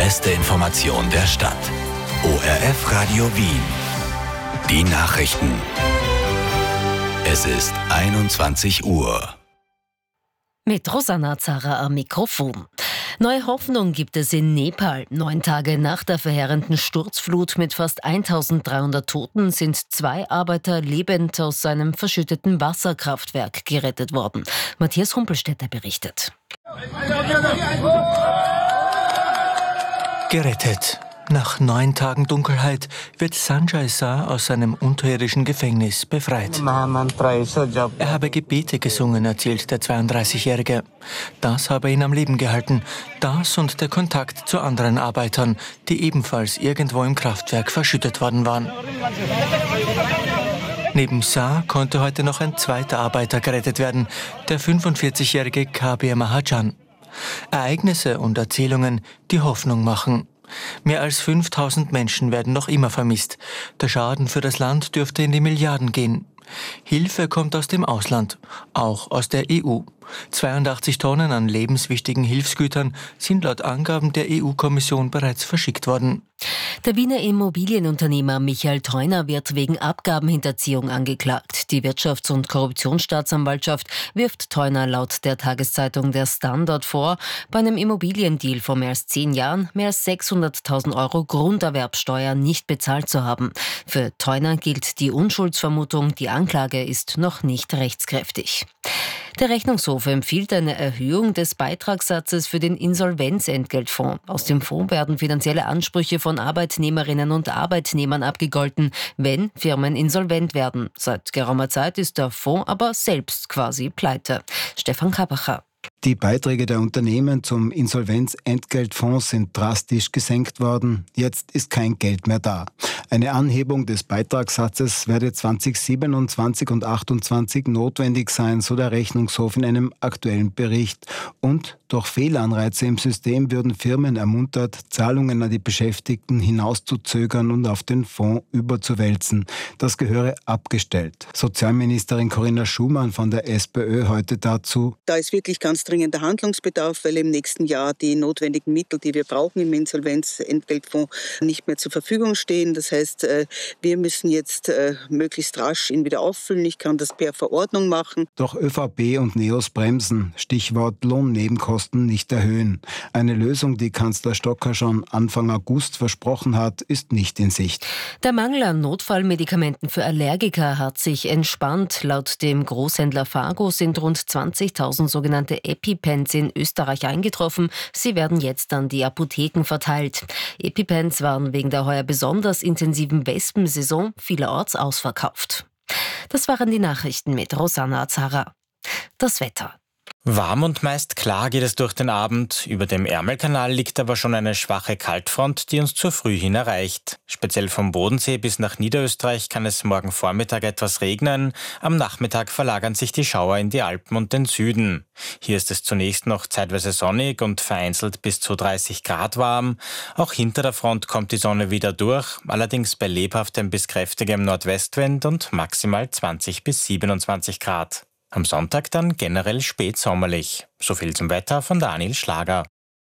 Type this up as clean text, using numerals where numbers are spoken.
beste Information der Stadt. ORF Radio Wien. Die Nachrichten. Es ist 21 Uhr. Mit Rosanna Zara am Mikrofon. Neue Hoffnung gibt es in Nepal. 9 Tage nach der verheerenden Sturzflut mit fast 1300 Toten sind 2 Arbeiter lebend aus einem verschütteten Wasserkraftwerk gerettet worden. Matthias Humpelstädter berichtet. Gerettet. Nach 9 Tagen Dunkelheit wird Sanjay Shah aus seinem unterirdischen Gefängnis befreit. Er habe Gebete gesungen, erzählt der 32-Jährige. Das habe ihn am Leben gehalten. Das und der Kontakt zu anderen Arbeitern, die ebenfalls irgendwo im Kraftwerk verschüttet worden waren. Neben Shah konnte heute noch ein zweiter Arbeiter gerettet werden, der 45-jährige Kabir Mahajan. Ereignisse und Erzählungen, die Hoffnung machen. Mehr als 5000 Menschen werden noch immer vermisst. Der Schaden für das Land dürfte in die Milliarden gehen. Hilfe kommt aus dem Ausland, auch aus der EU. 82 Tonnen an lebenswichtigen Hilfsgütern sind laut Angaben der EU-Kommission bereits verschickt worden. Der Wiener Immobilienunternehmer Michael Theuner wird wegen Abgabenhinterziehung angeklagt. Die Wirtschafts- und Korruptionsstaatsanwaltschaft wirft Theuner laut der Tageszeitung Der Standard vor, bei einem Immobiliendeal vor mehr als 10 Jahren mehr als 600.000 Euro Grunderwerbsteuer nicht bezahlt zu haben. Für Theuner gilt die Unschuldsvermutung, die Anklage ist noch nicht rechtskräftig. Der Rechnungshof empfiehlt eine Erhöhung des Beitragssatzes für den Insolvenzentgeltfonds. Aus dem Fonds werden finanzielle Ansprüche von Arbeitnehmerinnen und Arbeitnehmern abgegolten, wenn Firmen insolvent werden. Seit geraumer Zeit ist der Fonds aber selbst quasi pleite. Stefan Kabacher. Die Beiträge der Unternehmen zum Insolvenzentgeltfonds sind drastisch gesenkt worden. Jetzt ist kein Geld mehr da. Eine Anhebung des Beitragssatzes werde 2027 und 2028 notwendig sein, so der Rechnungshof in einem aktuellen Bericht. Und durch Fehlanreize im System würden Firmen ermuntert, Zahlungen an die Beschäftigten hinauszuzögern und auf den Fonds überzuwälzen. Das gehöre abgestellt. Sozialministerin Corinna Schumann von der SPÖ heute dazu: Da ist wirklich ganz dringender Handlungsbedarf, weil im nächsten Jahr die notwendigen Mittel, die wir brauchen im Insolvenzentgeltfonds, nicht mehr zur Verfügung stehen. Das heißt, wir müssen jetzt möglichst rasch ihn wieder auffüllen. Ich kann das per Verordnung machen. Doch ÖVP und NEOS bremsen. Stichwort Lohnnebenkosten nicht erhöhen. Eine Lösung, die Kanzler Stocker schon Anfang August versprochen hat, ist nicht in Sicht. Der Mangel an Notfallmedikamenten für Allergiker hat sich entspannt. Laut dem Großhändler Fargo sind rund 20.000 sogenannte EpiPens in Österreich eingetroffen. Sie werden jetzt an die Apotheken verteilt. EpiPens waren wegen der heuer besonders intensiven Wespensaison vielerorts ausverkauft. Das waren die Nachrichten mit Rosanna Zara. Das Wetter. Warm und meist klar geht es durch den Abend. Über dem Ärmelkanal liegt aber schon eine schwache Kaltfront, die uns zur Früh hin erreicht. Speziell vom Bodensee bis nach Niederösterreich kann es morgen Vormittag etwas regnen. Am Nachmittag verlagern sich die Schauer in die Alpen und den Süden. Hier ist es zunächst noch zeitweise sonnig und vereinzelt bis zu 30 Grad warm. Auch hinter der Front kommt die Sonne wieder durch, allerdings bei lebhaftem bis kräftigem Nordwestwind und maximal 20 bis 27 Grad. Am Sonntag dann generell spätsommerlich. So viel zum Wetter von Daniel Schlager.